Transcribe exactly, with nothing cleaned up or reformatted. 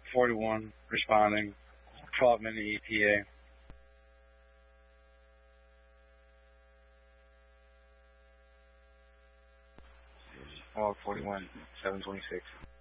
forty-one responding, twelve minute E T A. Log forty-one, seven twenty-six.